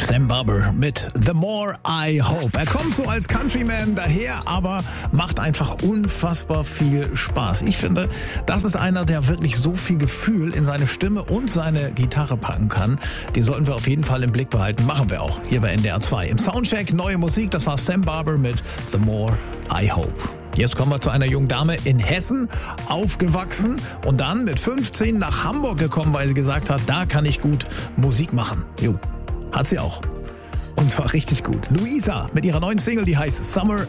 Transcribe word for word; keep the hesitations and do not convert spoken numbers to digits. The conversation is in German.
Sam Barber mit The More I Hope. Er kommt so als Countryman daher, aber macht einfach unfassbar viel Spaß. Ich finde, das ist einer, der wirklich so viel Gefühl in seine Stimme und seine Gitarre packen kann. Den sollten wir auf jeden Fall im Blick behalten. Machen wir auch hier bei N D R zwei. Im Soundcheck neue Musik, das war Sam Barber mit The More I Hope. Jetzt kommen wir zu einer jungen Dame in Hessen, aufgewachsen und dann mit fünfzehn nach Hamburg gekommen, weil sie gesagt hat, da kann ich gut Musik machen. Jo, hat sie auch. Und zwar richtig gut. Luisa mit ihrer neuen Single, die heißt Summer